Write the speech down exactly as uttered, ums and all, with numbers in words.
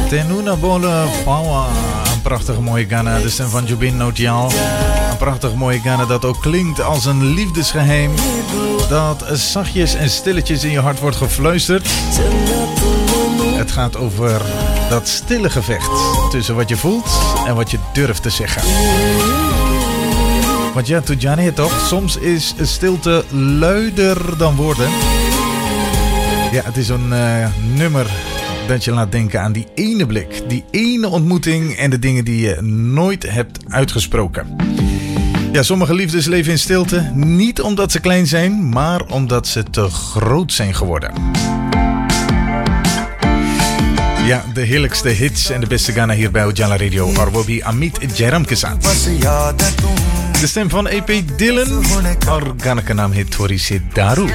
Tenuna Bole Pawa. Een prachtig mooie Ghana. De stem van Jobin Notial. Een prachtig mooie Ghana dat ook klinkt als een liefdesgeheim. Dat zachtjes en stilletjes in je hart wordt gefluisterd. Het gaat over dat stille gevecht tussen wat je voelt en wat je durft te zeggen. Want ja, Tujani toch, soms is stilte luider dan woorden. Ja, het is een uh, nummer dat je laat denken aan die ene blik, die ene ontmoeting en de dingen die je nooit hebt uitgesproken. Ja, sommige liefdes leven in stilte, niet omdat ze klein zijn, maar omdat ze te groot zijn geworden. Ja, de heerlijkste hits en de beste Ghana hier bij Ujala Radio. Arwobi Amit Jairam Kesat. De stem van E P Dylan. Organeke naam heet Tori Daru.